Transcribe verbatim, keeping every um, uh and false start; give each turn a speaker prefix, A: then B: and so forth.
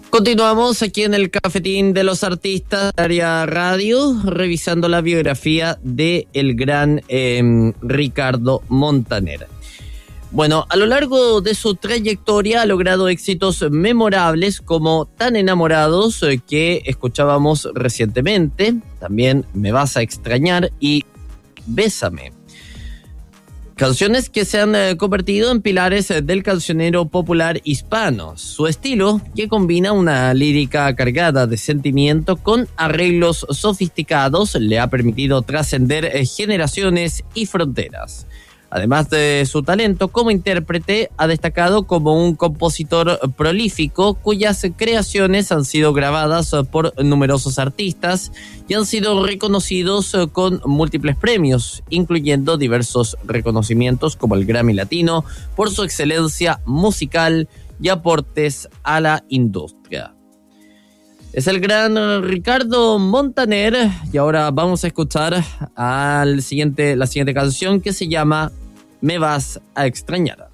A: Continuamos aquí en el Cafetín de los Artistas, área radio, revisando la biografía de el gran eh, Ricardo Montaner. Bueno, a lo largo de su trayectoria ha logrado éxitos memorables como Tan Enamorados, eh, que escuchábamos recientemente, también Me Vas a Extrañar y Bésame. Canciones que se han eh, convertido en pilares eh, del cancionero popular hispano. Su estilo, que combina una lírica cargada de sentimiento con arreglos sofisticados, le ha permitido trascender eh, generaciones y fronteras. Además de su talento como intérprete, ha destacado como un compositor prolífico cuyas creaciones han sido grabadas por numerosos artistas y han sido reconocidos con múltiples premios, incluyendo diversos reconocimientos como el Grammy Latino por su excelencia musical y aportes a la industria. Es el gran Ricardo Montaner y ahora vamos a escuchar al siguiente, la siguiente canción que se llama Me Vas a Extrañar.